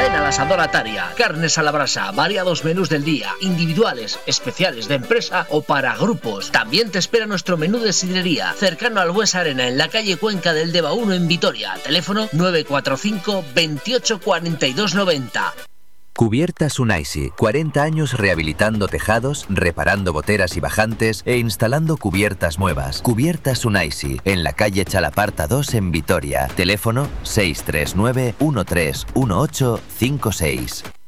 Ven a la Asadora Taria. Carnes a la brasa, variados menús del día, individuales, especiales de empresa o para grupos. También te espera nuestro menú de sidrería, cercano al Buesa Arena, en la calle Cuenca del Deva 1 en Vitoria. Teléfono 945 28 42 90. Cubiertas Unaisi, 40 años rehabilitando tejados, reparando goteras y bajantes e instalando cubiertas nuevas. Cubiertas Unaisi, en la calle Chalaparta 2 en Vitoria. Teléfono 639 131856.